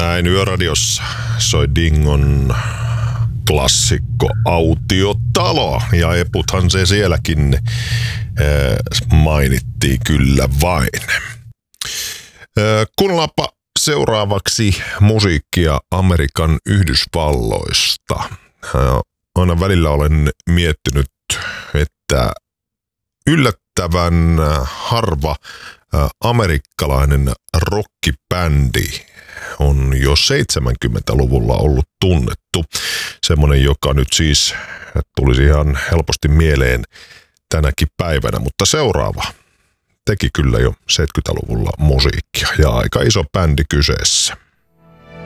Näin Yöradiossa soi Dingon klassikko Autiotalo, ja eputhan se sielläkin mainittiin kyllä vain. Kuunnellaanpa seuraavaksi musiikkia Amerikan Yhdysvalloista. Aina välillä olen miettinyt, että yllättävän harva amerikkalainen rockibändi on jo 70-luvulla ollut tunnettu. Semmoinen, joka nyt siis tulisi ihan helposti mieleen tänäkin päivänä, mutta seuraava teki kyllä jo 70-luvulla musiikkia ja aika iso bändi kyseessä.